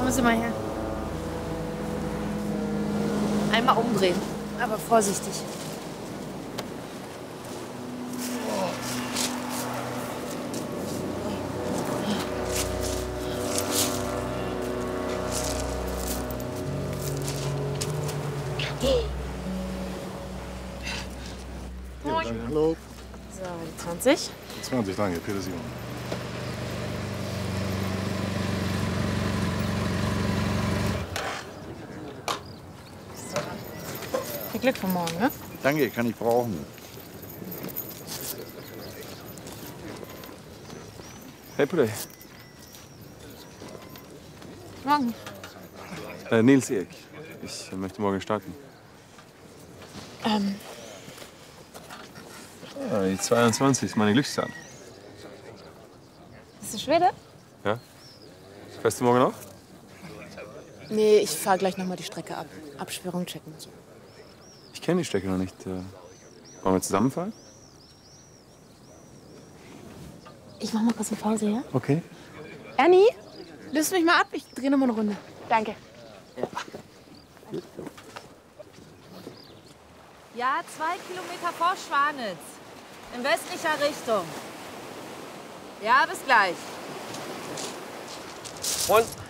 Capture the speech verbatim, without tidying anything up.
Kommen Sie mal her. Einmal umdrehen, aber vorsichtig. Moin. Hallo. So, die zwanzig. zwanzig, danke. Peter Simon. Viel Glück für morgen, ne? Danke, kann ich brauchen. Hey, Pudey. Morgen. Äh, Nils Eck. Ich möchte morgen starten. Ähm, Ja, die zweiundzwanzig ist meine Glückszahl. bist du Schwede? Ja? Fährst du morgen auch? Nee, ich fahr gleich noch mal die Strecke ab. Absperrung checken und so. Ich kenne die Strecke noch nicht. Äh, wollen wir zusammenfahren? Ich mach mal kurz eine Pause, ja? Okay. Ernie, löst mich mal ab. Ich drehe noch mal eine Runde. Danke. Ja, zwei Kilometer vor Schwanitz. In westlicher Richtung. Ja, bis gleich. Und